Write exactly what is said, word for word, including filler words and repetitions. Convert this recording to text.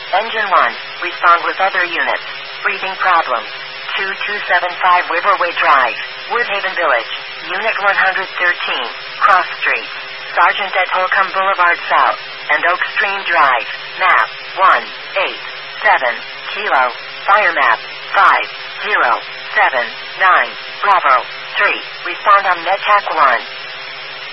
Engine one, respond with other units. Breathing problem. two two seven five Riverway Drive, Woodhaven Village, Unit one hundred thirteen, Cross Street, Sergeant at Holcomb Boulevard South, and Oak Stream Drive, map, one eight seven, Kilo, fire map, five zero seven nine, Bravo, three, respond on NetTac one.